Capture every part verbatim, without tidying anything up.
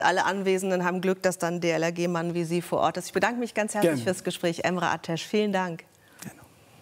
Alle Anwesenden haben Glück, dass dann D L R G-Mann wie Sie vor Ort ist. Ich bedanke mich ganz herzlich Gerne. fürs Gespräch, Emre Ateş. Vielen Dank. Gerne.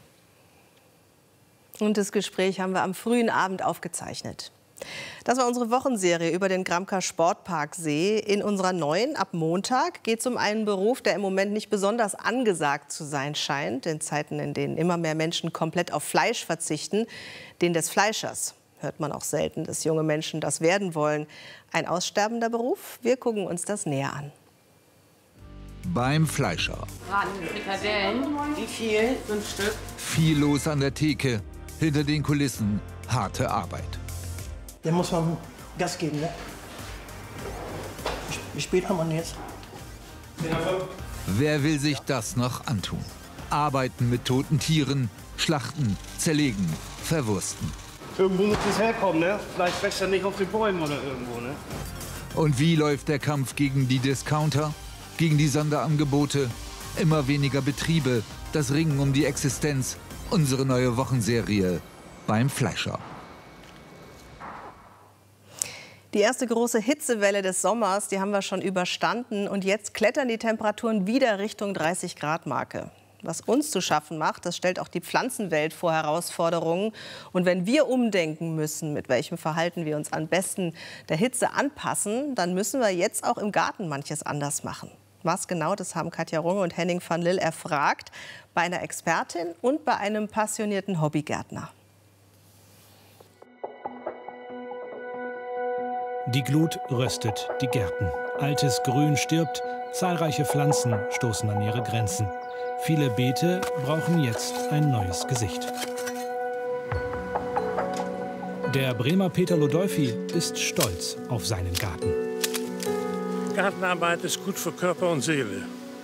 Und das Gespräch haben wir am frühen Abend aufgezeichnet. Das war unsere Wochenserie über den Gramker Sportparksee. In unserer neuen, ab Montag, geht es um einen Beruf, der im Moment nicht besonders angesagt zu sein scheint. In Zeiten, in denen immer mehr Menschen komplett auf Fleisch verzichten, den des Fleischers. Hört man auch selten, dass junge Menschen das werden wollen. Ein aussterbender Beruf? Wir gucken uns das näher an. Beim Fleischer. Braten, Frikadellen. Wie viel? Fünf Stück. Viel los an der Theke. Hinter den Kulissen harte Arbeit. Da muss man Gas geben, ne? Wie spät haben wir denn jetzt? Wer will sich das noch antun? Arbeiten mit toten Tieren, schlachten, zerlegen, verwursten. Irgendwo muss es herkommen, ne? Vielleicht wächst er nicht auf den Bäumen oder irgendwo, ne? Und wie läuft der Kampf gegen die Discounter, gegen die Sonderangebote? Immer weniger Betriebe, das Ringen um die Existenz. Unsere neue Wochenserie beim Fleischer. Die erste große Hitzewelle des Sommers, die haben wir schon überstanden. Und jetzt klettern die Temperaturen wieder Richtung dreißig Grad Marke. Was uns zu schaffen macht, das stellt auch die Pflanzenwelt vor Herausforderungen. Und wenn wir umdenken müssen, mit welchem Verhalten wir uns am besten der Hitze anpassen, dann müssen wir jetzt auch im Garten manches anders machen. Was genau, das haben Katja Runge und Henning van Lill erfragt, bei einer Expertin und bei einem passionierten Hobbygärtner. Die Glut röstet die Gärten. Altes Grün stirbt, zahlreiche Pflanzen stoßen an ihre Grenzen. Viele Beete brauchen jetzt ein neues Gesicht. Der Bremer Peter Lodolfi ist stolz auf seinen Garten. Gartenarbeit ist gut für Körper und Seele.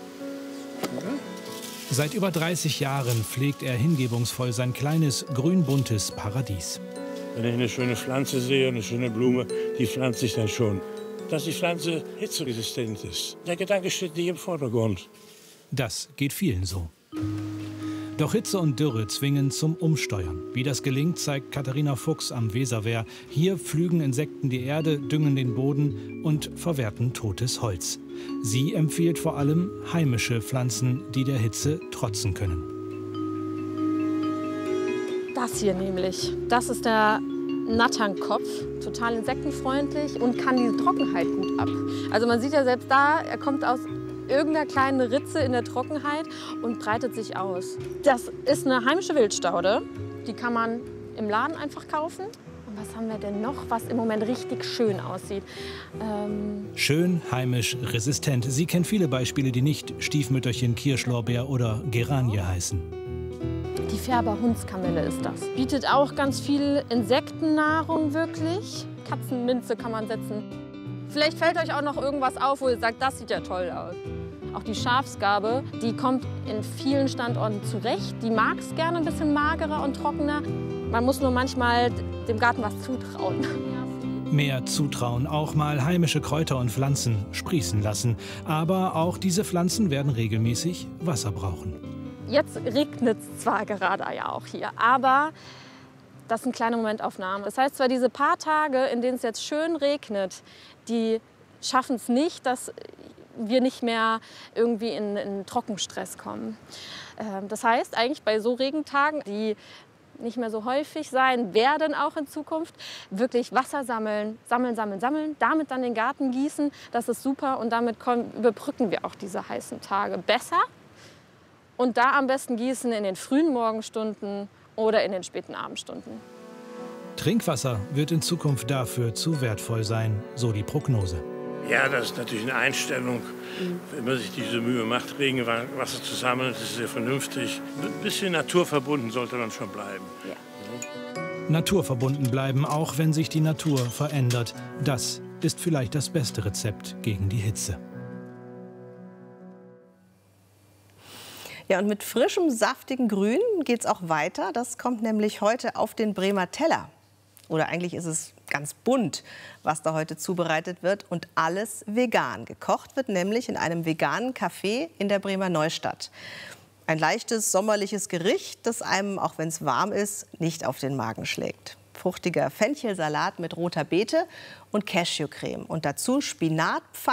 Seit über dreißig Jahren pflegt er hingebungsvoll sein kleines grün-buntes Paradies. Wenn ich eine schöne Pflanze sehe, eine schöne Blume, die pflanze ich dann schon. Dass die Pflanze hitzeresistent ist. Der Gedanke steht nicht im Vordergrund. Das geht vielen so. Doch Hitze und Dürre zwingen zum Umsteuern. Wie das gelingt, zeigt Katharina Fuchs am Weserwehr. Hier pflügen Insekten die Erde, düngen den Boden und verwerten totes Holz. Sie empfiehlt vor allem heimische Pflanzen, die der Hitze trotzen können. Das hier nämlich, das ist der Natternkopf, total insektenfreundlich und kann diese Trockenheit gut ab. Also man sieht ja selbst da, er kommt aus irgendeiner kleinen Ritze in der Trockenheit und breitet sich aus. Das ist eine heimische Wildstaude, die kann man im Laden einfach kaufen. Und was haben wir denn noch, was im Moment richtig schön aussieht? Ähm Schön, heimisch, resistent. Sie kennt viele Beispiele, die nicht Stiefmütterchen, Kirschlorbeer oder Geranie heißen. Die Färber-Hundskamille ist das. Bietet auch ganz viel Insektennahrung wirklich. Katzenminze kann man setzen. Vielleicht fällt euch auch noch irgendwas auf, wo ihr sagt, das sieht ja toll aus. Auch die Schafsgarbe, die kommt in vielen Standorten zurecht. Die mag es gerne ein bisschen magerer und trockener. Man muss nur manchmal dem Garten was zutrauen. Mehr zutrauen, auch mal heimische Kräuter und Pflanzen sprießen lassen. Aber auch diese Pflanzen werden regelmäßig Wasser brauchen. Jetzt regnet es zwar gerade ja auch hier, aber das sind kleine Momentaufnahmen. Das heißt zwar, diese paar Tage, in denen es jetzt schön regnet, die schaffen es nicht, dass wir nicht mehr irgendwie in, in Trockenstress kommen. Das heißt eigentlich bei so Regentagen, die nicht mehr so häufig sein werden auch in Zukunft, wirklich Wasser sammeln, sammeln, sammeln, sammeln, damit dann den Garten gießen, das ist super und damit kommen, überbrücken wir auch diese heißen Tage besser. Und da am besten gießen in den frühen Morgenstunden oder in den späten Abendstunden. Trinkwasser wird in Zukunft dafür zu wertvoll sein, so die Prognose. Ja, das ist natürlich eine Einstellung. Mhm. Wenn man sich diese Mühe macht, Regenwasser zu sammeln, das ist sehr vernünftig. Ein bisschen naturverbunden sollte man schon bleiben. Ja. Naturverbunden bleiben, auch wenn sich die Natur verändert. Das ist vielleicht das beste Rezept gegen die Hitze. Ja, und mit frischem, saftigen Grün geht es auch weiter. Das kommt nämlich heute auf den Bremer Teller. Oder eigentlich ist es ganz bunt, was da heute zubereitet wird. Und alles vegan. Gekocht wird nämlich in einem veganen Café in der Bremer Neustadt. Ein leichtes, sommerliches Gericht, das einem, auch wenn es warm ist, nicht auf den Magen schlägt. Fruchtiger Fenchelsalat mit roter Beete und Cashewcreme. Und dazu Spinat,